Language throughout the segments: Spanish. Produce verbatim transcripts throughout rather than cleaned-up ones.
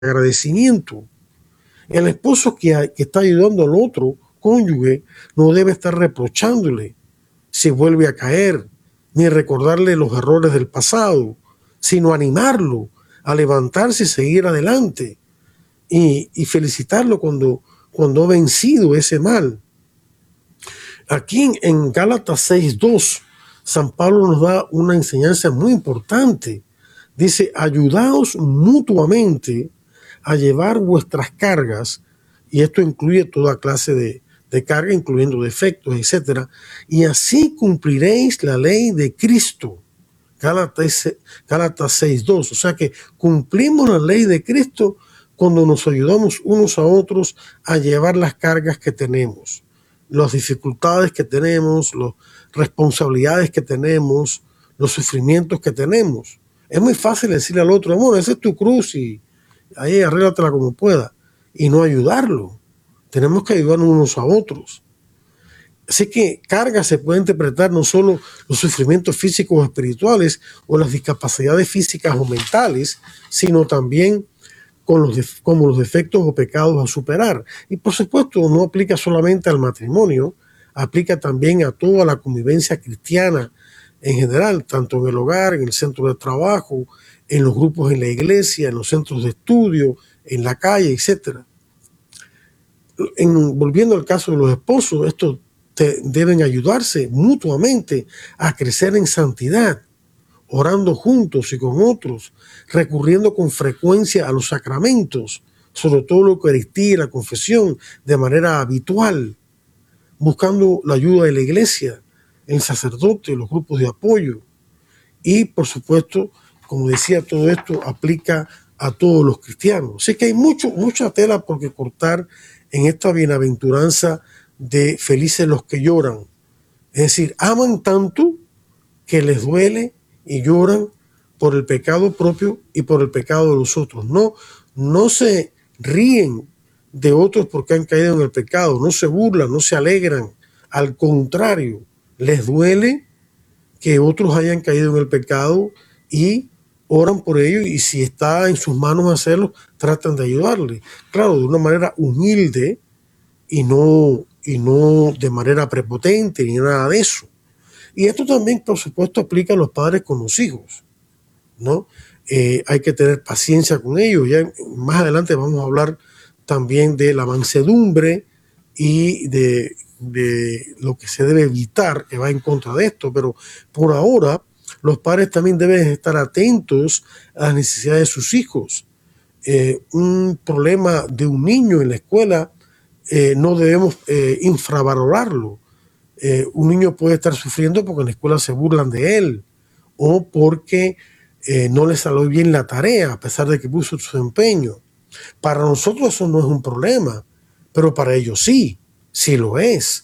agradecimiento. El esposo que, que está ayudando al otro cónyuge no debe estar reprochándole si vuelve a caer, ni recordarle los errores del pasado, sino animarlo a levantarse y seguir adelante y, y felicitarlo cuando, cuando ha vencido ese mal. Aquí en, en Gálatas seis dos, San Pablo nos da una enseñanza muy importante. Dice, ayudaos mutuamente a llevar vuestras cargas, y esto incluye toda clase de, de carga, incluyendo defectos, etcétera, y así cumpliréis la ley de Cristo. Gálatas, Gálatas seis dos, o sea que cumplimos la ley de Cristo cuando nos ayudamos unos a otros a llevar las cargas que tenemos, las dificultades que tenemos, las responsabilidades que tenemos, los sufrimientos que tenemos. Es muy fácil decirle al otro, amor, esa es tu cruz y ahí arréglatela como pueda, y no ayudarlo. Tenemos que ayudarnos unos a otros. Así que carga se puede interpretar no solo los sufrimientos físicos o espirituales o las discapacidades físicas o mentales, sino también con los, como los defectos o pecados a superar. Y por supuesto no aplica solamente al matrimonio, aplica también a toda la convivencia cristiana en general, tanto en el hogar, en el centro de trabajo, en los grupos en la iglesia, en los centros de estudio, en la calle, etcétera. En, volviendo al caso de los esposos, estos te, deben ayudarse mutuamente a crecer en santidad, orando juntos y con otros, recurriendo con frecuencia a los sacramentos, sobre todo la Eucaristía y la confesión, de manera habitual, buscando la ayuda de la iglesia, el sacerdote, los grupos de apoyo. Y, por supuesto, como decía, todo esto aplica a todos los cristianos. Así que hay mucho, mucha tela por que cortar en esta bienaventuranza de felices los que lloran. Es decir, aman tanto que les duele y lloran por el pecado propio y por el pecado de los otros. No, no se ríen de otros porque han caído en el pecado, no se burlan, no se alegran. Al contrario, les duele que otros hayan caído en el pecado y oran por ellos, y si está en sus manos hacerlo, tratan de ayudarle. Claro, de una manera humilde y no, y no de manera prepotente ni nada de eso. Y esto también, por supuesto, aplica a los padres con los hijos, ¿no? Eh, hay que tener paciencia con ellos. Ya más adelante vamos a hablar también de la mansedumbre y de, de lo que se debe evitar, que va en contra de esto. Pero por ahora, los padres también deben estar atentos a las necesidades de sus hijos. Eh, un problema de un niño en la escuela eh, no debemos eh, infravalorarlo. Eh, un niño puede estar sufriendo porque en la escuela se burlan de él o porque eh, no le salió bien la tarea a pesar de que puso su empeño. Para nosotros eso no es un problema, pero para ellos sí, sí lo es.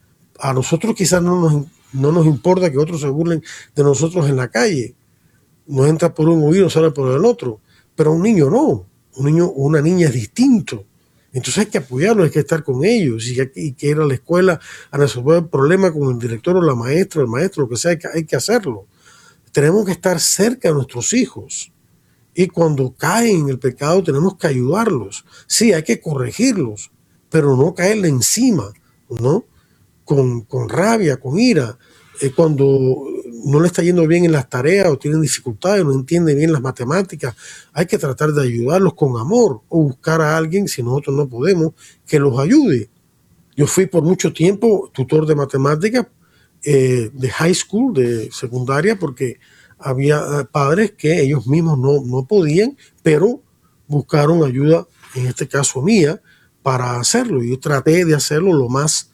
A nosotros quizás no nos, no nos importa que otros se burlen de nosotros en la calle. Nos entra por un oído, sale por el otro. Pero un niño no. Un niño o una niña es distinto. Entonces hay que apoyarlos, hay que estar con ellos y hay que, y que ir a la escuela a resolver el problema con el director o la maestra, el maestro, lo que sea, hay que, hay que hacerlo. Tenemos que estar cerca de nuestros hijos y cuando caen en el pecado tenemos que ayudarlos. Sí, hay que corregirlos, pero no caerle encima, ¿no? Con, con rabia, con ira. Eh, cuando no le está yendo bien en las tareas o tienen dificultades, no entiende bien las matemáticas, hay que tratar de ayudarlos con amor o buscar a alguien, si nosotros no podemos, que los ayude. Yo fui por mucho tiempo tutor de matemáticas eh, de high school, de secundaria, porque había eh, padres que ellos mismos no, no podían, pero buscaron ayuda, en este caso mía, para hacerlo. Yo traté de hacerlo lo más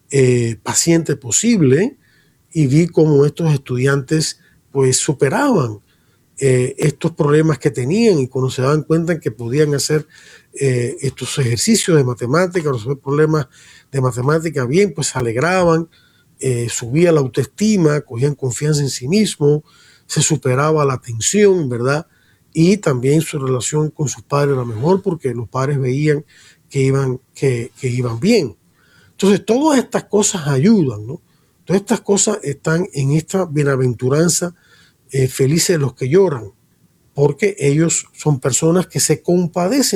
eh, paciente posible y vi cómo estos estudiantes pues superaban eh, estos problemas que tenían, y cuando se daban cuenta que podían hacer eh, estos ejercicios de matemática, resolver problemas de matemática bien, pues se alegraban, eh, subía la autoestima, cogían confianza en sí mismos, se superaba la tensión, ¿verdad? Y también su relación con sus padres era mejor porque los padres veían que iban, que, que iban bien. Entonces, todas estas cosas ayudan, ¿no? Todas estas cosas están en esta bienaventuranza, eh, felices los que lloran, porque ellos son personas que se compadecen